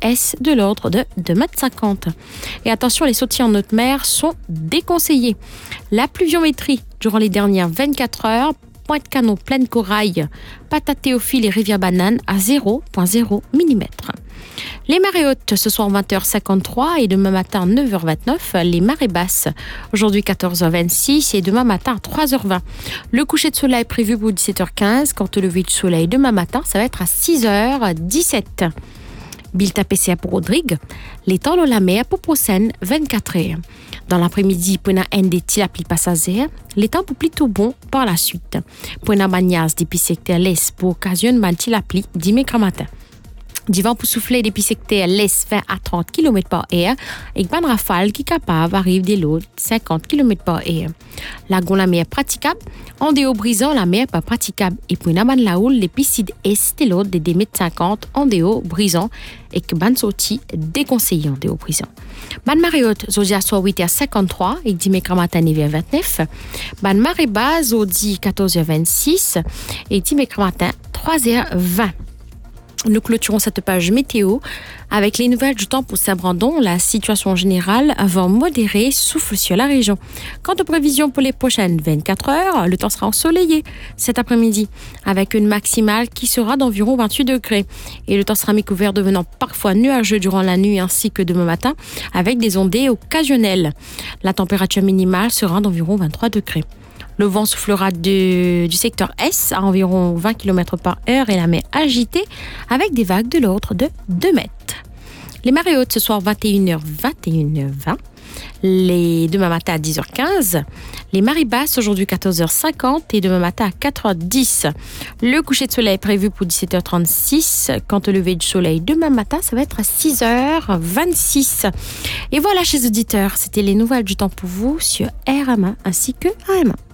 est de l'ordre de 2,50 m. Et attention, les sorties en haute mer sont déconseillées. La pluviométrie durant les dernières 24 heures, Pointe-Canon, Plaine Corail, Patate Théophile et Rivière Banane à 0,0 mm. Les marées hautes ce soir 20h53 et demain matin 9h29. Les marées basses aujourd'hui 14h26 et demain matin 3h20. Le coucher de soleil prévu pour 17h15. Quant au lever du soleil demain matin, ça va être à 6h17. Bilta PCA pour Rodrigue. Les temps de la mer pour Procène 24h. Dans l'après-midi, pour un des tilapli passagers, les temps pour plutôt bon par la suite. Pour un bagnas depuis secteur l'est pour occasion de tilapli 10 matin. Du vent pour souffler depuis secteur l'est 20 à 30 km par heure et une rafale qui capable arrive des lots 50 km par heure. La mer praticable, en déo brisant la mer pas praticable et pour une aman la houle les piscides est et l'autre des 2,50 m en déo brisant et que ban sorti déconseillé en déo brisant. Ban marée haute zodia soit 8h53 et 10 matin 9h29. Ban marée basse zodi 14h26 et 10 matin 3h20. Nous clôturons cette page météo avec les nouvelles du temps pour Saint-Brandon. La situation générale, un vent modéré souffle sur la région. Quant aux prévisions pour les prochaines 24 heures, le temps sera ensoleillé cet après-midi avec une maximale qui sera d'environ 28 degrés. Et le temps sera mi-couvert devenant parfois nuageux durant la nuit ainsi que demain matin avec des ondées occasionnelles. La température minimale sera d'environ 23 degrés. Le vent soufflera du secteur S à environ 20 km par heure et la mer agitée avec des vagues de l'ordre de 2 mètres. Les marées hautes ce soir 21h, 21h20. Les demain matin à 10h15. Les marées basses aujourd'hui 14h50 et demain matin à 4h10. Le coucher de soleil prévu pour 17h36. Quant au lever du soleil demain matin, ça va être à 6h26. Et voilà, chers auditeurs, c'était les nouvelles du temps pour vous sur RMA ainsi que AM1.